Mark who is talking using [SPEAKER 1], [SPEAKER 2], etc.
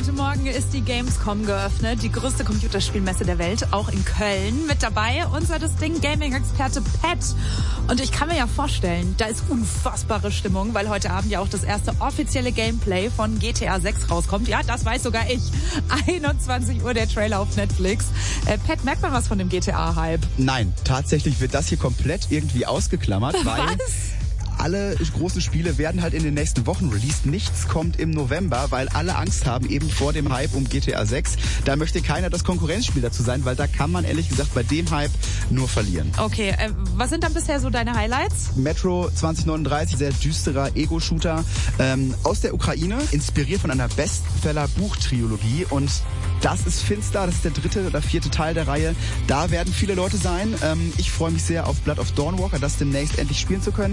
[SPEAKER 1] heute Morgen ist die Gamescom geöffnet, die größte Computerspielmesse der Welt, auch in Köln. Mit dabei unser Gaming-Experte Pat. Und ich kann mir ja vorstellen, da ist unfassbare Stimmung, weil heute Abend ja auch das erste offizielle Gameplay von GTA 6 rauskommt. Ja, das weiß sogar ich. 21 Uhr der Trailer auf Netflix. Pat, merkt man was von dem GTA-Hype?
[SPEAKER 2] Nein, tatsächlich wird das hier komplett irgendwie ausgeklammert, weil... Alle großen Spiele werden halt in den nächsten Wochen released. Nichts kommt im November, weil alle Angst haben eben vor dem Hype um GTA 6. Da möchte keiner das Konkurrenzspiel dazu sein, weil da kann man ehrlich gesagt bei dem Hype nur verlieren.
[SPEAKER 1] Okay, was sind dann bisher so deine Highlights?
[SPEAKER 2] Metro 2039, sehr düsterer Ego-Shooter aus der Ukraine, inspiriert von einer Bestseller-Buchtrilogie. Und das ist finster, das ist der 3. oder 4. Teil der Reihe. Da werden viele Leute sein. Ich freue mich sehr auf Blood of Dawnwalker, das demnächst endlich spielen zu können.